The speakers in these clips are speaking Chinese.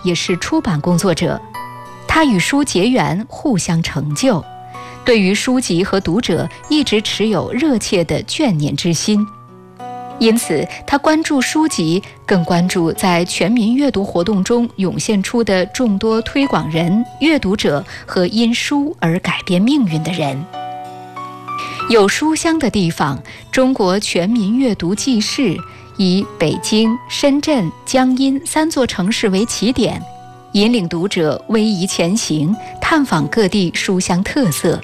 也是出版工作者，他与书结缘，互相成就，对于书籍和读者一直持有热切的眷念之心。因此，他关注书籍，更关注在全民阅读活动中涌现出的众多推广人、阅读者和因书而改变命运的人。有书香的地方，中国全民阅读纪事以北京、深圳、江阴3座城市为起点，引领读者逶迤前行，探访各地书香特色。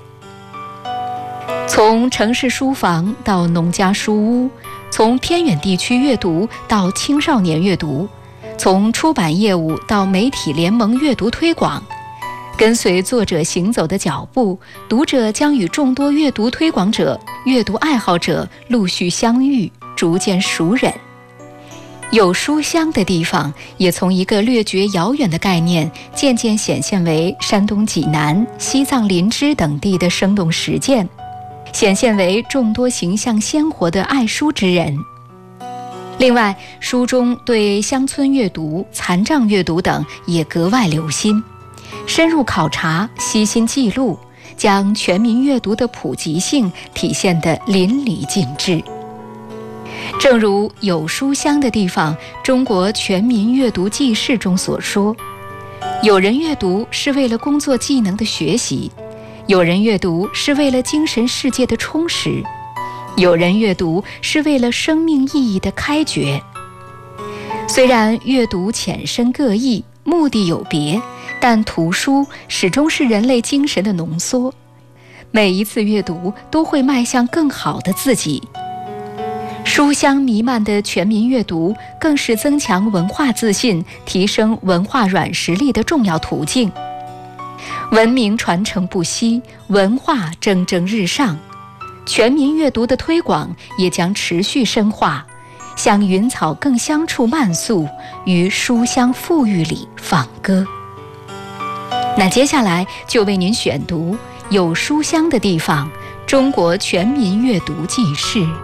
从城市书房到农家书屋，从偏远地区阅读到青少年阅读，从出版业务到媒体联盟阅读推广，跟随作者行走的脚步，读者将与众多阅读推广者、阅读爱好者陆续相遇，逐渐熟稔。有书香的地方，也从一个略觉遥远的概念，渐渐显现为山东济南、西藏林芝等地的生动实践，显现为众多形象鲜活的爱书之人。另外，书中对乡村阅读、残障阅读等也格外留心，深入考察，悉心记录，将全民阅读的普及性体现得淋漓尽致。正如有书香的地方中国全民阅读纪事中所说，有人阅读是为了工作技能的学习，有人阅读是为了精神世界的充实，有人阅读是为了生命意义的开掘。虽然阅读浅深各异，目的有别，但图书始终是人类精神的浓缩，每一次阅读都会迈向更好的自己。书香弥漫的全民阅读，更是增强文化自信、提升文化软实力的重要途径。文明传承不息，文化蒸蒸日上，全民阅读的推广也将持续深化，向云草更香处漫溯，于书香馥郁里放歌。那接下来就为您选读有书香的地方，中国全民阅读纪事。